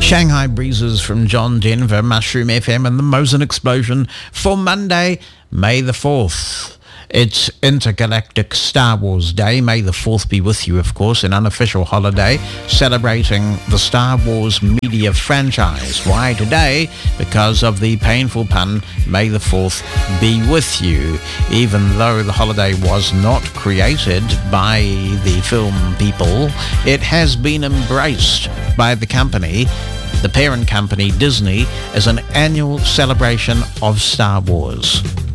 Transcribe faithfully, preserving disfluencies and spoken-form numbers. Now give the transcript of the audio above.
Shanghai Breezes from John Denver, Mushroom F M, and the Mosen Explosion for Monday, May the fourth. It's Intergalactic Star Wars Day. May the fourth be with you, of course, an unofficial holiday celebrating the Star Wars media franchise. Why today? Because of the painful pun, May the fourth be with you. Even though the holiday was not created by the film people, it has been embraced by the company, the parent company Disney, as an annual celebration of Star Wars.